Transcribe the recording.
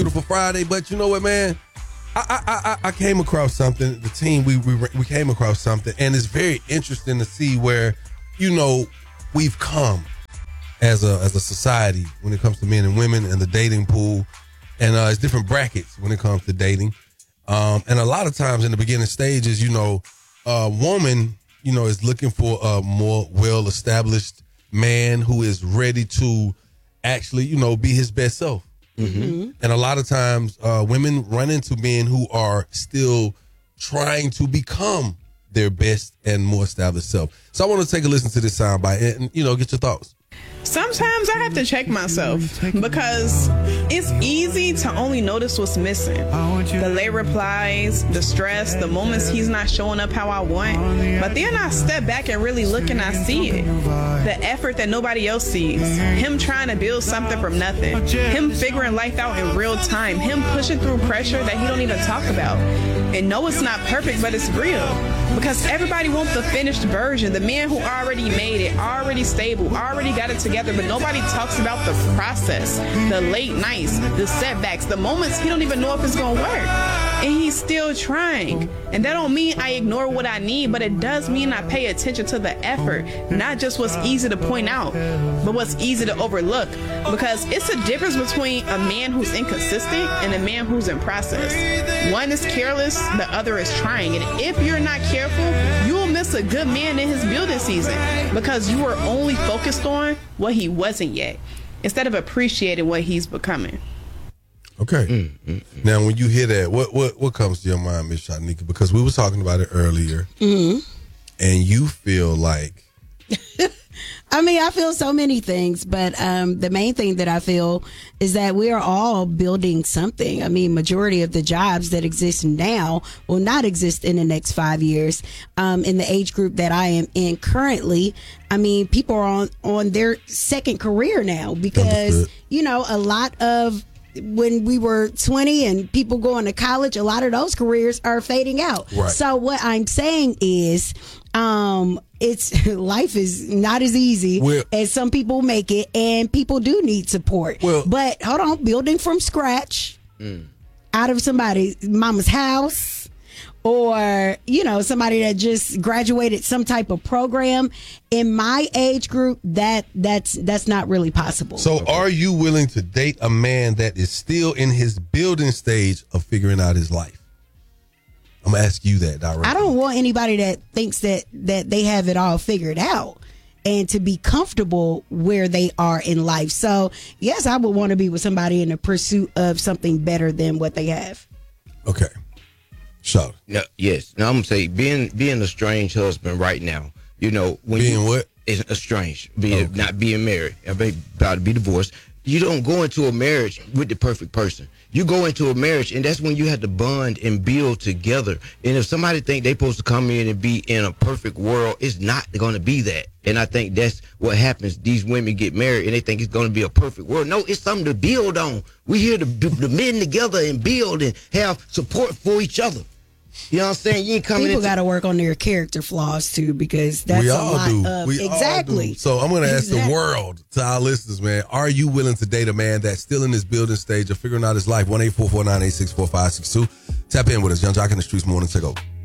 beautiful Friday. But you know what, man? I came across something. The team we came across something, and it's very interesting to see where, you know, we've come as a society when it comes to men and women and the dating pool, and it's different brackets when it comes to dating. And a lot of times in the beginning stages, you know, a woman, you know, is looking for a more well-established man who is ready to actually, you know, be his best self. Mm-hmm. And a lot of times women run into men who are still trying to become their best and more established self. So I want to take a listen to this soundbite and, you know, get your thoughts. Sometimes I have to check myself because it's easy to only notice what's missing. The late replies, the stress, the moments he's not showing up how I want. But then I step back and really look and I see it. The effort that nobody else sees. Him trying to build something from nothing. Him figuring life out in real time. Him pushing through pressure that he don't even talk about. And no, it's not perfect, but it's real. Because everybody wants the finished version. The man who already made it, already stable, already got it together, but nobody talks about the process, the late nights, the setbacks, the moments he don't even know if it's going to work. And he's still trying. And that don't mean I ignore what I need, but it does mean I pay attention to the effort, not just what's easy to point out, but what's easy to overlook. Because it's a difference between a man who's inconsistent and a man who's in process. One is careless, the other is trying. And if you're not careful, you'll miss a good man in his building season because you were only focused on what he wasn't yet instead of appreciating what he's becoming. Okay. Now, when you hear that, what comes to your mind, Ms. Shanika? Because we were talking about it earlier, and you feel like... I mean, I feel so many things, but the main thing that I feel is that we are all building something. I mean, majority of the jobs that exist now will not exist in the next 5 years. In the age group that I am in currently, I mean, people are on their second career now because, you know, a lot of when we were 20 and people going to college, a lot of those careers are fading out. Right. So what I'm saying is, it's life is not as easy as some people make it, and people do need support. But hold on, building from scratch out of somebody's mama's house, or you know, somebody that just graduated some type of program in my age group, that's not really possible. So are you willing to date a man that is still in his building stage of figuring out his life? I'm gonna ask you that directly. I don't want anybody that thinks that they have it all figured out and to be comfortable where they are in life. So yes, I would want to be with somebody in the pursuit of something better than what they have. Okay. So no, yes. Now I'm gonna say being a strange husband right now. You know, when being what is estranged, not being married, about to be divorced. You don't go into a marriage with the perfect person. You go into a marriage, and that's when you have to bond and build together. And if somebody think they're supposed to come in and be in a perfect world, it's not going to be that. And I think that's what happens. These women get married, and they think it's going to be a perfect world. No, it's something to build on. We here to the men together and build and have support for each other. You know what I'm saying? You ain't coming. People got to work on their character flaws too, because that's we all a lot do. of we exactly. All do. So I'm going to ask the world, to our listeners, man, are you willing to date a man that's still in this building stage of figuring out his life? 1-844-986-4562. Tap in with us, Young Jock in the Streets morning. Take over.